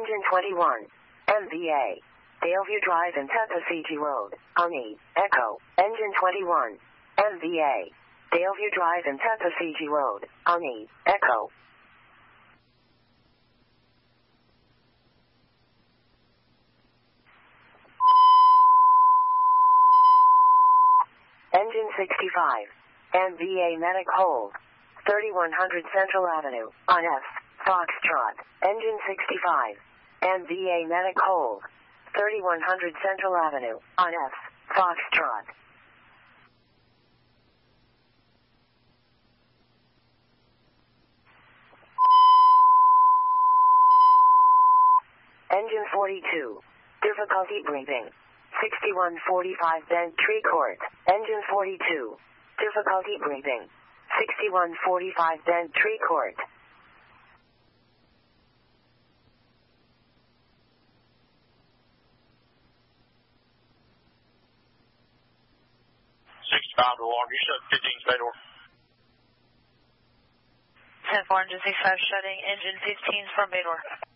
Engine 21. MVA. Daleview Drive and Tuckasegee Road. Oni. Echo. Engine 21. MVA. Daleview Drive and Tuckasegee Road. Oni. Echo. Engine 65. MVA Medic Hold. 3100 Central Avenue, on F. Foxtrot. Engine 65. MVA Medic Hold. 3100 Central Avenue, on F. Foxtrot. Engine 42. Difficulty breathing. 6145 Bent Tree Court. Engine 42. Difficulty breathing. 6145 Bent Tree Court. 65 to alarm. You shut 15 state order. 10-4, engine 65 shutting, engine 15's from Bay Door.